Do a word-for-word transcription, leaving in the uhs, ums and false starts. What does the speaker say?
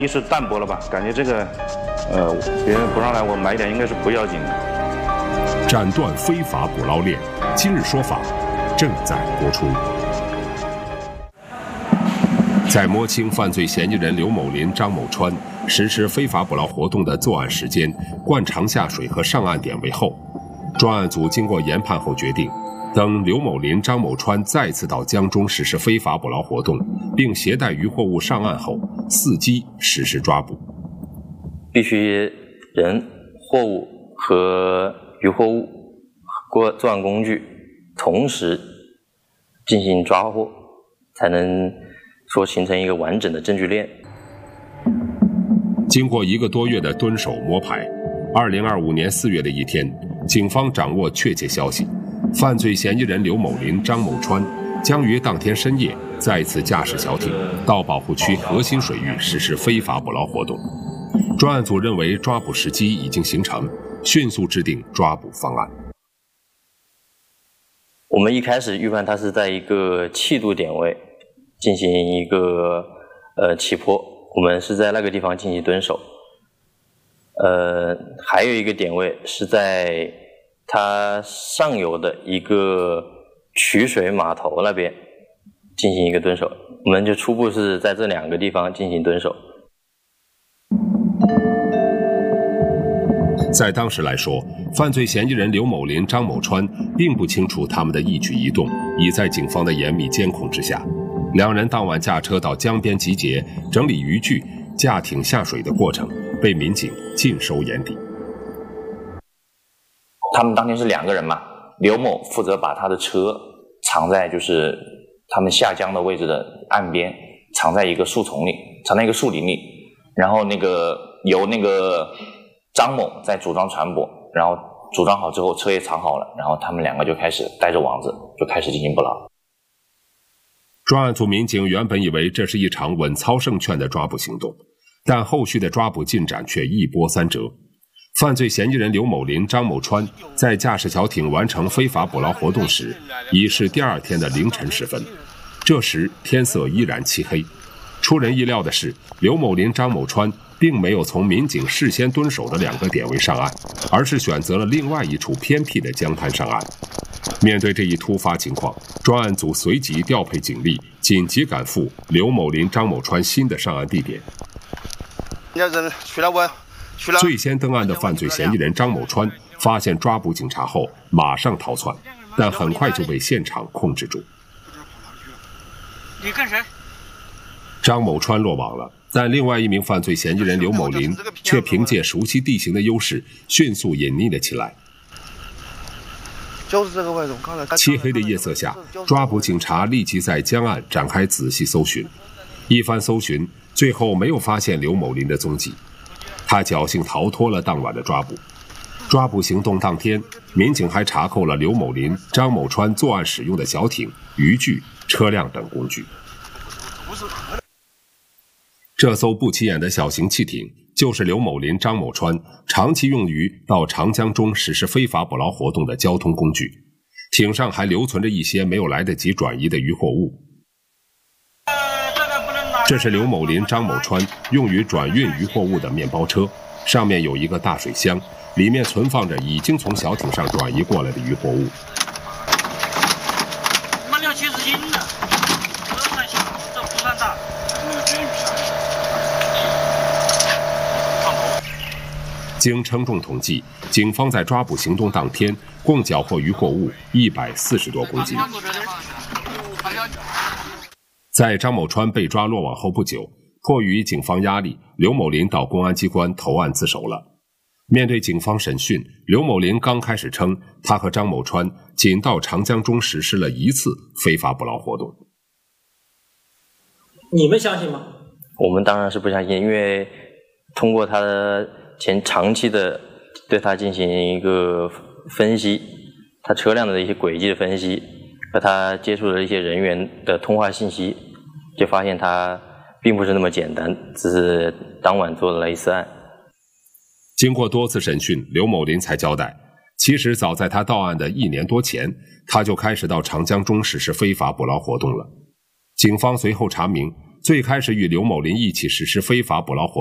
一是淡薄了吧，感觉这个，呃，别人不让来，我买点应该是不要紧的。 斩断非法捕捞链，今日说法正在播出。在摸清犯罪嫌疑人刘某林、张某川实施非法捕捞活动的作案时间、灌肠下水和上岸点位后，专案组经过研判后决定，等刘某林、张某川再次到江中实施非法捕捞活动，并携带渔获物上岸后，伺机实施抓捕。 必须人、货物和渔获物或作案工具同时进行抓获，才能说形成一个完整的证据链。 经过一个多月的蹲守摸排，二零二五年四月的一天，警方掌握确切消息，犯罪嫌疑人刘某林、张某川将于当天深夜再次驾驶小艇到保护区核心水域实施非法捕捞活动。专案组认为抓捕时机已经形成，迅速制定抓捕方案。 我们一开始预判它是在一个气度点位进行一个呃起坡，我们是在那个地方进行蹲守。呃，还有一个点位是在它上游的一个取水码头那边进行一个蹲守，我们就初步是在这两个地方进行蹲守。 在当时来说，犯罪嫌疑人刘某林、张某川并不清楚他们的一举一动，已在警方的严密监控之下。两人当晚驾车到江边集结，整理渔具，驾艇下水的过程被民警尽收眼底。 他们当天是两个人嘛，刘某负责把他的车藏在就是他们下江的位置的岸边，藏在一个树丛里，藏在一个树林里，然后那个由那个张某在组装船舶，然后组装好之后车也藏好了，然后他们两个就开始带着网子就开始进行捕捞。 专案组民警原本以为这是一场稳操胜券的抓捕行动，但后续的抓捕进展却一波三折。犯罪嫌疑人刘某林、张某川在驾驶小艇完成非法捕捞活动时，已是第二天的凌晨时分。这时天色依然漆黑。出人意料的是，刘某林、张某川并没有从民警事先蹲守的两个点位上岸，而是选择了另外一处偏僻的江滩上岸。面对这一突发情况，专案组随即调配警力，紧急赶赴刘某林、张某川新的上岸地点。最先登岸的犯罪嫌疑人张某川发现抓捕警察后，马上逃窜，但很快就被现场控制住。 你跟谁？ 张某川落网了，但另外一名犯罪嫌疑人刘某林却凭借熟悉地形的优势，迅速隐匿了起来。 就是这个位置，我刚才漆黑的夜色下，抓捕警察立即在江岸展开仔细搜寻。一番搜寻，最后没有发现刘某林的踪迹，他侥幸逃脱了当晚的抓捕。抓捕行动当天，民警还查扣了刘某林、张某川作案使用的小艇、渔具、车辆等工具。这艘不起眼的小型汽艇，就是刘某林、张某川长期用于到长江中实施非法捕捞活动的交通工具。艇上还留存着一些没有来得及转移的渔获物。这是刘某林、张某川用于转运渔获物的面包车，上面有一个大水箱，里面存放着已经从小艇上转移过来的渔获物。 他妈六七十斤呢，这算小，这不算大。 经称重统计，警方在抓捕行动当天共缴获渔获物一百四十多公斤。在张某川被抓落网后不久，迫于警方压力，刘某林到公安机关投案自首了。面对警方审讯，刘某林刚开始称他和张某川仅到长江中实施了一次非法捕捞活动。 你们相信吗？ 我们当然是不相信，因为通过他的前长期的对他进行一个分析，他车辆的一些轨迹的分析和他接触的一些人员的通话信息，就发现他并不是那么简单，只是当晚做了一次案。 经过多次审讯，刘某林才交代，其实早在他到案的一年多前，他就开始到长江中实施非法捕捞活动了。警方随后查明， 最开始与刘某林一起实施非法捕捞活动。